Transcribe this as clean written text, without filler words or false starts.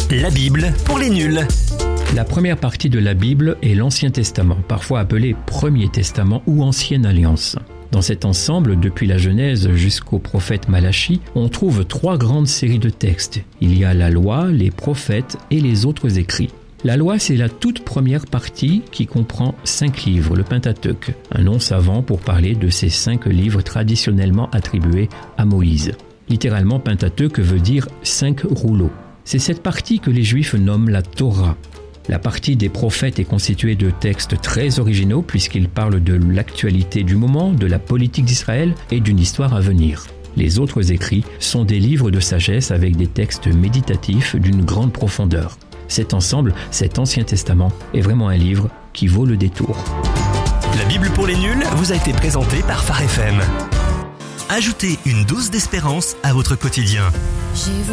La Bible pour les nuls. La première partie de la Bible est l'Ancien Testament, parfois appelé Premier Testament ou Ancienne Alliance. Dans cet ensemble, depuis la Genèse jusqu'au prophète Malachie, on trouve 3 grandes séries de textes. Il y a la loi, les prophètes et les autres écrits. La loi, c'est la toute première partie qui comprend 5 livres, le Pentateuque, un nom savant pour parler de ces 5 livres traditionnellement attribués à Moïse. Littéralement, Pentateuque veut dire 5 rouleaux. C'est cette partie que les Juifs nomment la Torah. La partie des prophètes est constituée de textes très originaux puisqu'ils parlent de l'actualité du moment, de la politique d'Israël et d'une histoire à venir. Les autres écrits sont des livres de sagesse avec des textes méditatifs d'une grande profondeur. Cet ensemble, cet Ancien Testament, est vraiment un livre qui vaut le détour. La Bible pour les nuls vous a été présentée par Phare FM. Ajoutez une dose d'espérance à votre quotidien.